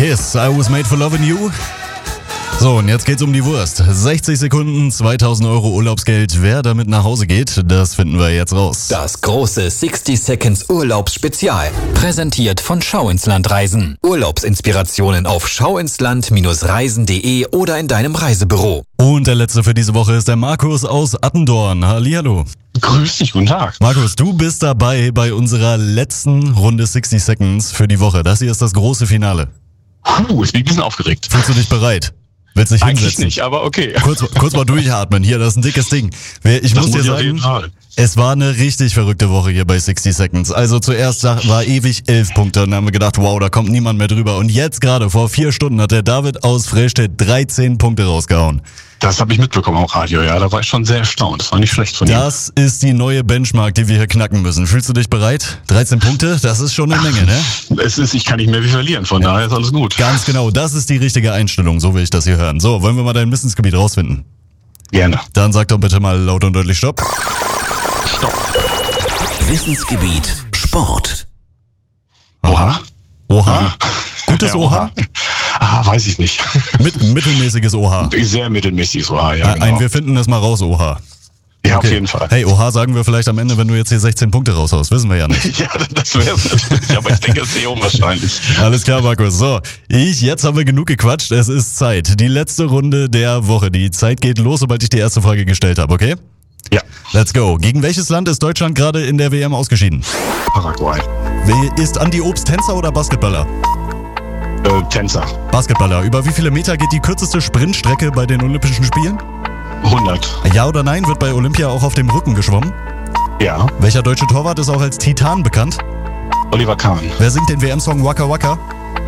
Kiss, I was made for loving you. So, und jetzt geht's um die Wurst. 60 Sekunden, 2000 Euro Urlaubsgeld. Wer damit nach Hause geht, das finden wir jetzt raus. Das große 60 Seconds Urlaubsspezial. Präsentiert von Schau ins Land Reisen. Urlaubsinspirationen auf schauinsland-reisen.de oder in deinem Reisebüro. Und der letzte für diese Woche ist der Markus aus Attendorn. Hallihallo. Grüß dich, guten Tag. Markus, du bist dabei bei unserer letzten Runde 60 Seconds für die Woche. Das hier ist das große Finale. Ich bin ein bisschen aufgeregt. Fühlst du dich bereit? Willst dich Eigentlich hinsetzen? nicht, aber okay. Kurz mal durchatmen. Hier, das ist ein dickes Ding. Ich muss dir sagen, es war eine richtig verrückte Woche hier bei 60 Seconds. Also zuerst war ewig 11 Punkte und dann haben wir gedacht, wow, da kommt niemand mehr drüber. Und jetzt gerade vor 4 Stunden hat der David aus Freystedt 13 Punkte rausgehauen. Das habe ich mitbekommen am Radio, ja. Da war ich schon sehr erstaunt. Das war nicht schlecht von ihm. Das ist die neue Benchmark, die wir hier knacken müssen. Fühlst du dich bereit? 13 Punkte, das ist schon eine Menge, ne? Ich kann nicht mehr wie verlieren, von daher ist alles gut. Ganz genau, das ist die richtige Einstellung, so will ich das hier hören. So, wollen wir mal dein Wissensgebiet rausfinden? Gerne. Dann sag doch bitte mal laut und deutlich Stopp. Stopp. Wissensgebiet Sport. Oha. Oha. Gutes Oha? Weiß ich nicht. Mittelmäßiges Oha. Sehr mittelmäßiges Oha, ja. Genau. Wir finden das mal raus, Oha. Ja, Okay. auf jeden Fall. Hey, Oha sagen wir vielleicht am Ende, wenn du jetzt hier 16 Punkte raushaust. Wissen wir ja nicht. Ja, das wäre es natürlich, aber ich denke, das ist sehr unwahrscheinlich. Alles klar, Markus. So, jetzt haben wir genug gequatscht. Es ist Zeit. Die letzte Runde der Woche. Die Zeit geht los, sobald ich die erste Frage gestellt habe, okay? Ja. Let's go. Gegen welches Land ist Deutschland gerade in der WM ausgeschieden? Paraguay. Ist Andi Obst Tänzer oder Basketballer? Tänzer. Basketballer. Über wie viele Meter geht die kürzeste Sprintstrecke bei den Olympischen Spielen? 100. Ja oder nein, wird bei Olympia auch auf dem Rücken geschwommen? Ja. Welcher deutsche Torwart ist auch als Titan bekannt? Oliver Kahn. Wer singt den WM-Song Waka Waka?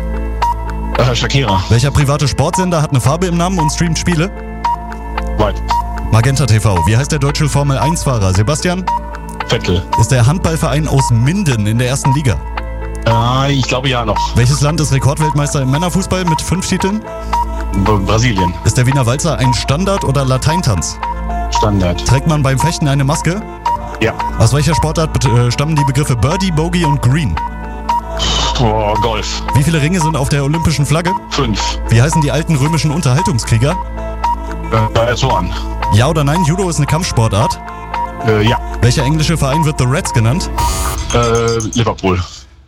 Shakira. Welcher private Sportsender hat eine Farbe im Namen und streamt Spiele? Weit. Magenta TV. Wie heißt der deutsche Formel-1-Fahrer? Sebastian? Vettel. Ist der Handballverein aus Minden in der ersten Liga? Ich glaube ja noch. Welches Land ist Rekordweltmeister im Männerfußball mit 5 Titeln? Brasilien. Ist der Wiener Walzer ein Standard- oder Lateintanz? Standard. Trägt man beim Fechten eine Maske? Ja. Aus welcher Sportart stammen die Begriffe Birdie, Bogey und Green? Golf. Wie viele Ringe sind auf der olympischen Flagge? 5. Wie heißen die alten römischen Unterhaltungskrieger? Zorn. Ja oder nein, Judo ist eine Kampfsportart? Ja. Welcher englische Verein wird The Reds genannt? Liverpool.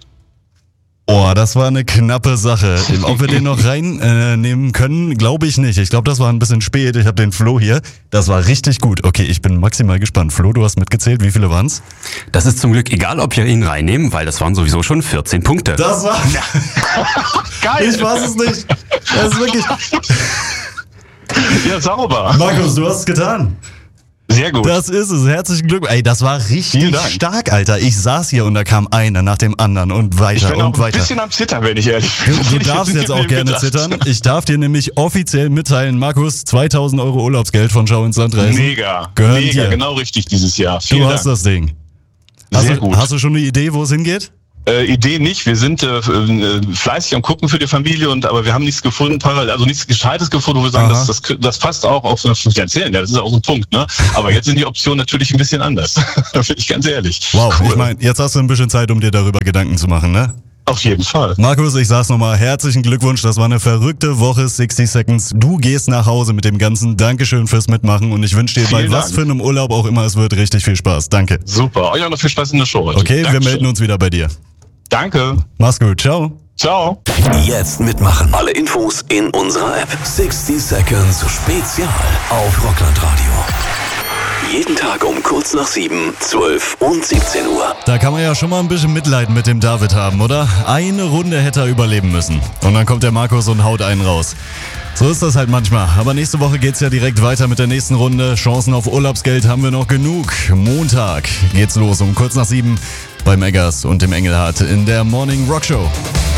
Oh, das war eine knappe Sache. Ob wir den noch reinnehmen können, glaube ich nicht. Ich glaube, das war ein bisschen spät. Ich habe den Flo hier. Das war richtig gut. Okay, ich bin maximal gespannt. Flo, du hast mitgezählt. Wie viele waren's? Das ist zum Glück egal, ob wir ihn reinnehmen, weil das waren sowieso schon 14 Punkte. Das war... Geil. Ich weiß es nicht. Das ist wirklich... Ja, sauber. Markus, du hast es getan. Sehr gut. Das ist es. Herzlichen Glückwunsch. Ey, das war richtig Vielen Dank. stark, Alter. Ich saß hier und da kam einer nach dem anderen und Ich weiter bin auch und ein weiter. bisschen am Zittern, wenn ich ehrlich bin. Du darfst jetzt auch gerne zittern. Ich darf dir nämlich offiziell mitteilen, Markus, 2000 Euro Urlaubsgeld von Schau ins Land Reisen. Mega. Gehören Mega, dir. genau richtig dieses Jahr. Du Vielen hast Dank. das Ding. Sehr gut. Hast du schon eine Idee, wo es hingeht? Idee nicht. Wir sind fleißig am Gucken für die Familie, aber wir haben nichts gefunden, also nichts Gescheites gefunden, wo wir sagen, das passt auch auf das Finanziellen. Ja, das ist auch so ein Punkt, ne? Aber jetzt sind die Optionen natürlich ein bisschen anders. Da bin ich ganz ehrlich. Wow, Cool. ich meine, jetzt hast du ein bisschen Zeit, um dir darüber Gedanken zu machen, ne? Auf jeden Fall. Markus, ich sag's nochmal, herzlichen Glückwunsch, das war eine verrückte Woche, 60 Seconds. Du gehst nach Hause mit dem Ganzen. Dankeschön fürs Mitmachen und ich wünsche dir bei Vielen was Dank. für einem Urlaub auch immer es wird richtig viel Spaß. Danke. Super. Euch auch noch viel Spaß in der Show heute. Okay, wir Dankeschön. melden uns wieder bei dir. Danke. Mach's gut, ciao. Ciao. Jetzt mitmachen. Alle Infos in unserer App. 60 Seconds Spezial auf Rockland Radio. Jeden Tag um kurz nach 7, 12 und 17 Uhr. Da kann man ja schon mal ein bisschen Mitleid mit dem David haben, oder? Eine Runde hätte er überleben müssen. Und dann kommt der Markus und haut einen raus. So ist das halt manchmal. Aber nächste Woche geht's ja direkt weiter mit der nächsten Runde. Chancen auf Urlaubsgeld haben wir noch genug. Montag geht's los um kurz nach 7 bei Megas und dem Engelhardt in der Morning Rock Show.